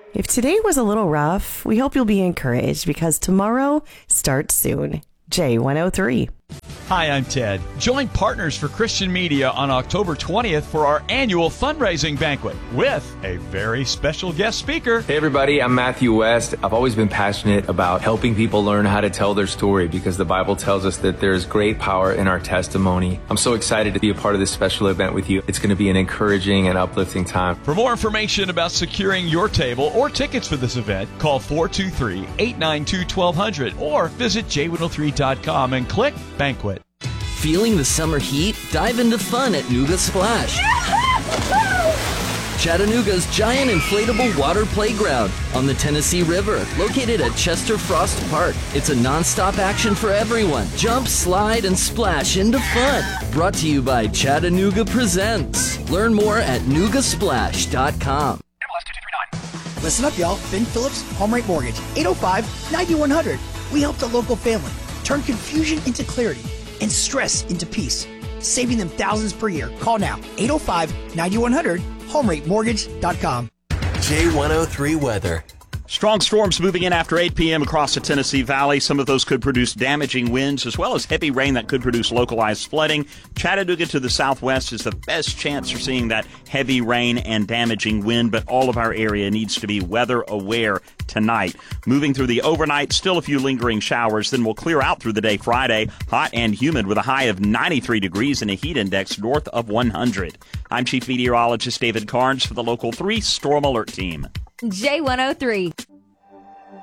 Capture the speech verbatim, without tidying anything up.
If today was a little rough, we hope you'll be encouraged because tomorrow starts soon. J one oh three. Hi, I'm Ted. Join Partners for Christian Media on October twentieth for our annual fundraising banquet with a very special guest speaker. Hey everybody, I'm Matthew West. I've always been passionate about helping people learn how to tell their story because the Bible tells us that there's great power in our testimony. I'm so excited to be a part of this special event with you. It's going to be an encouraging and uplifting time. For more information about securing your table or tickets for this event, call four two three, eight nine two, one two zero zero or visit j one oh three dot com and click Banquet. Feeling the summer heat? Dive into fun at Nooga Splash. Chattanooga's giant inflatable water playground on the Tennessee River, located at Chester Frost Park. It's a non-stop action for everyone. Jump, slide, and splash into fun. Brought to you by Chattanooga Presents. Learn more at nooga splash dot com. Listen up, y'all. Ben Phillips, Home Rate Mortgage, eight oh five, nine one hundred. We helped a local family turn confusion into clarity and stress into peace, saving them thousands per year. Call now, eight oh five, nine one hundred, home rate mortgage dot com. J one oh three weather. Strong storms moving in after eight p.m. across the Tennessee Valley. Some of those could produce damaging winds as well as heavy rain that could produce localized flooding. Chattanooga to the southwest is the best chance for seeing that heavy rain and damaging wind, but all of our area needs to be weather aware tonight. Moving through the overnight, still a few lingering showers, then we'll clear out through the day Friday, hot and humid with a high of ninety-three degrees and a heat index north of one hundred. I'm Chief Meteorologist David Carnes for the Local three Storm Alert Team. J one oh three.